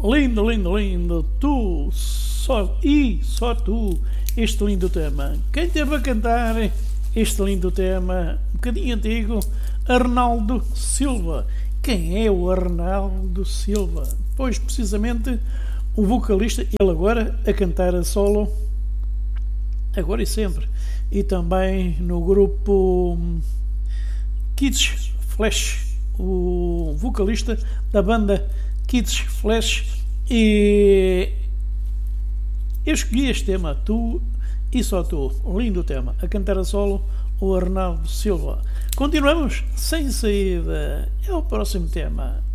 Lindo, lindo, lindo. Tu, só tu, este lindo tema. Quem teve a cantar este lindo tema, um bocadinho antigo, Arnaldo Silva. Quem é o Arnaldo Silva? Pois, precisamente, o vocalista, ele agora a cantar a solo, agora e sempre. E também no grupo Kids Flash, o vocalista da banda Kids Flash. E eu escolhi este tema, Tu e Só Tu, um lindo tema, a cantar a solo o Arnaldo Silva. Continuamos sem saída, é o próximo tema.